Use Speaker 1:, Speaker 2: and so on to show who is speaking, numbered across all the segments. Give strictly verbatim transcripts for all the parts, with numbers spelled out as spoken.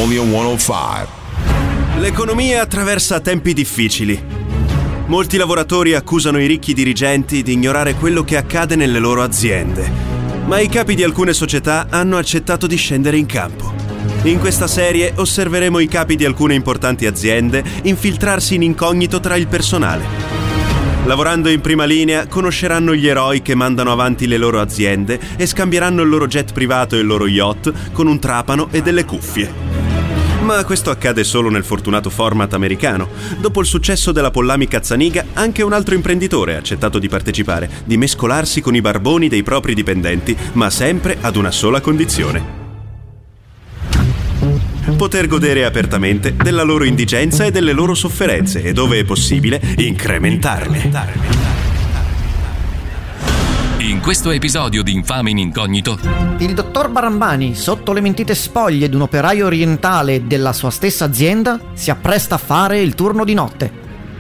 Speaker 1: Magnolia centocinque.
Speaker 2: L'economia attraversa tempi difficili. Molti lavoratori accusano i ricchi dirigenti di ignorare quello che accade nelle loro aziende, ma i capi di alcune società hanno accettato di scendere in campo. In questa serie osserveremo i capi di alcune importanti aziende infiltrarsi in incognito tra il personale. Lavorando in prima linea, conosceranno gli eroi che mandano avanti le loro aziende e scambieranno il loro jet privato e il loro yacht con un trapano e delle cuffie. Ma questo accade solo nel fortunato format americano. Dopo il successo della Pollami Cazzaniga, anche un altro imprenditore ha accettato di partecipare, di mescolarsi con i barboni dei propri dipendenti, ma sempre ad una sola condizione: poter godere apertamente della loro indigenza e delle loro sofferenze e, dove è possibile, incrementarle.
Speaker 3: In questo episodio di Infame in Incognito,
Speaker 4: il dottor Barambani, sotto le mentite spoglie di un operaio orientale della sua stessa azienda, si appresta a fare il turno di notte.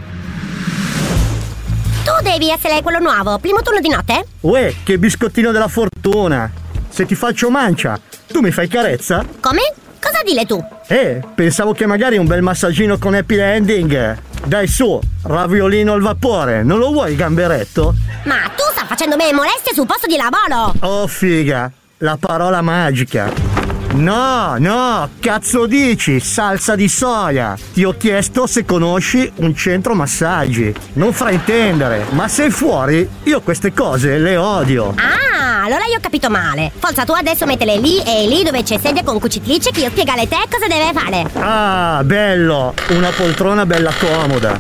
Speaker 5: Tu devi essere quello nuovo, primo turno di notte?
Speaker 6: Uè, che biscottino della fortuna! Se ti faccio mancia, tu mi fai carezza?
Speaker 5: Come? Cosa dile tu?
Speaker 6: Eh, pensavo che magari un bel massaggino con happy ending. Dai su, raviolino al vapore, non lo vuoi il gamberetto?
Speaker 5: Ma tu sta facendo me molestie sul posto di lavoro!
Speaker 6: Oh figa, la parola magica. No, no, cazzo dici, salsa di soia. Ti ho chiesto se conosci un centro massaggi. Non fraintendere, ma sei fuori, io queste cose le odio.
Speaker 5: Ah, allora io ho capito male. Forza, tu adesso mettele lì e lì dove c'è sedia con cucitrice che io spiegale a te cosa deve fare.
Speaker 6: Ah, bello, una poltrona bella comoda.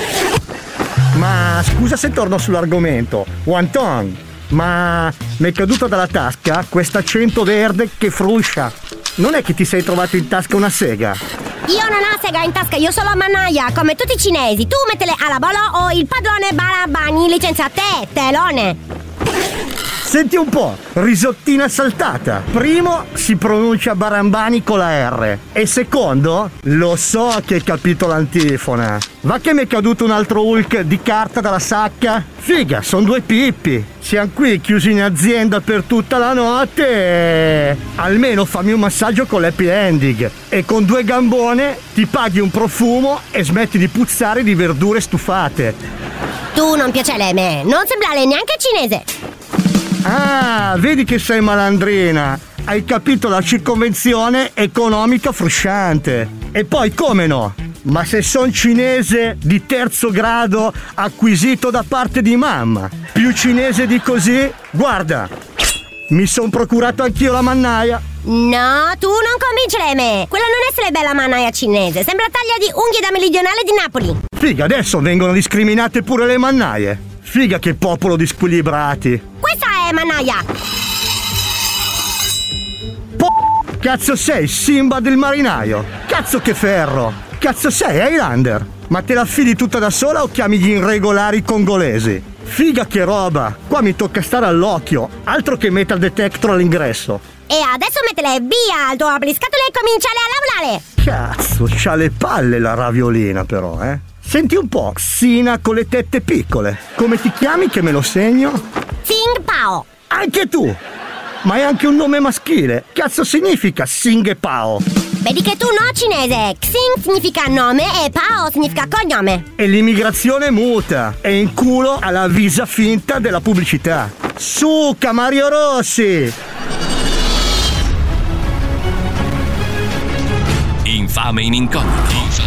Speaker 6: Ma scusa se torno sull'argomento. Wonton, ma mi è caduta dalla tasca questa cento verde che fruscia. Non è che ti sei trovato in tasca una sega?
Speaker 5: Io non ho sega in tasca, io solo mannaia, come tutti i cinesi. Tu mettele alla bolo o il padrone Barambani licenzia a te, telone.
Speaker 6: Senti un po', risottina saltata. Primo, si pronuncia Barambani con la R. E secondo, lo so che hai capito l'antifona. Va che mi è caduto un altro Hulk di carta dalla sacca? Figa, sono due pippi. Siamo qui chiusi in azienda per tutta la notte. Almeno fammi un massaggio con l'happy ending. E con due gambone ti paghi un profumo e smetti di puzzare di verdure stufate.
Speaker 5: Tu non piacere a me, non sembrare neanche cinese.
Speaker 6: Ah, vedi che sei malandrina. Hai capito la circonvenzione economica frusciante. E poi come no? Ma se son cinese di terzo grado acquisito da parte di mamma, più cinese di così, guarda, mi son procurato anch'io la mannaia.
Speaker 5: No, tu non convincere me. Quella non essere bella mannaia cinese, sembra taglia di unghie da meridionale di Napoli.
Speaker 6: Figa, adesso vengono discriminate pure le mannaie. Figa, che popolo di squilibrati.
Speaker 5: Questa è mannaia.
Speaker 6: Po... Cazzo sei, Simba del marinaio. Cazzo che ferro. Cazzo sei, Highlander. Ma te la fili tutta da sola o chiami gli irregolari congolesi? Figa che roba. Qua mi tocca stare all'occhio. Altro che metal detector all'ingresso.
Speaker 5: E adesso mettele via al tuo apriscatole e cominciare a lavorare.
Speaker 6: Cazzo, c'ha le palle la raviolina però, eh. Senti un po', Sina con le tette piccole. Come ti chiami che me lo segno?
Speaker 5: Sing Pao.
Speaker 6: Anche tu! Ma è anche un nome maschile. Cazzo significa Sing e Pao?
Speaker 5: Vedi che tu no cinese. Xing significa nome e Pao significa cognome.
Speaker 6: E l'immigrazione muta. E in culo alla visa finta della pubblicità. Succa Mario Rossi!
Speaker 3: Infame in Incognito.